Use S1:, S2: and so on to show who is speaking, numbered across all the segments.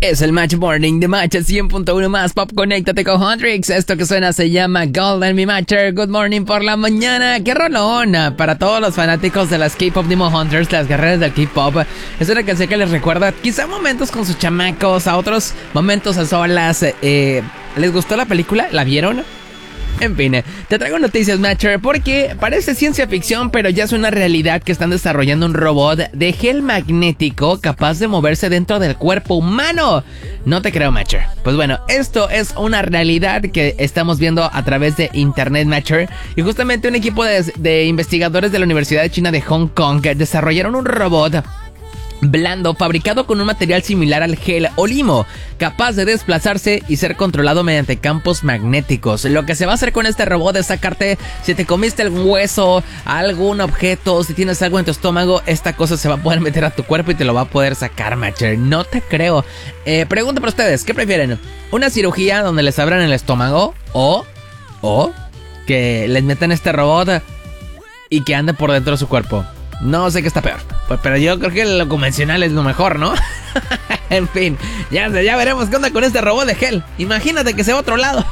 S1: Es el Match Morning de Match 100.1 más pop. Conéctate con Huntrix. Esto que suena se llama Golden Me Matcher. Good morning por la mañana. ¡Qué rolón! Para todos los fanáticos de las K-Pop Demon Hunters, las guerreras del K-Pop, es una canción que les recuerda quizá momentos con sus chamacos, a otros momentos a solas. ¿Les gustó la película? ¿La vieron? En fin, te traigo noticias, Matcher, porque parece ciencia ficción, pero ya es una realidad que están desarrollando un robot de gel magnético capaz de moverse dentro del cuerpo humano. No te creo, Matcher. Pues bueno, esto es una realidad que estamos viendo a través de internet, Matcher. Y justamente un equipo de investigadores de la Universidad de China de Hong Kong desarrollaron un robot blando fabricado con un material similar al gel o limo, capaz de desplazarse y ser controlado mediante campos magnéticos. Lo que se va a hacer con este robot es sacarte, si te comiste algún hueso, algún objeto, si tienes algo en tu estómago, esta cosa se va a poder meter a tu cuerpo y te lo va a poder sacar, Matcher. No te creo. Pregunta para ustedes, ¿qué prefieren? ¿Una cirugía donde les abran el estómago o que les metan este robot y que ande por dentro de su cuerpo? No sé qué está peor, pero yo creo que lo convencional es lo mejor, ¿no? En fin, ya veremos qué onda con este robot de gel. Imagínate que se va a otro lado.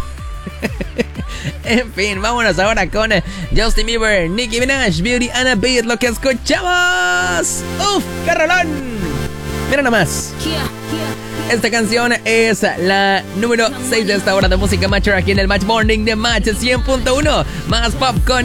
S1: En fin, vámonos ahora con Justin Bieber, Nicki Minaj, Beauty and a Beat, lo que escuchamos. ¡Uf! ¡Qué rolón! Mira nomás. Esta canción es la número 6 de esta hora de música Matcher aquí en el Match Morning de Match 100.1 más pop con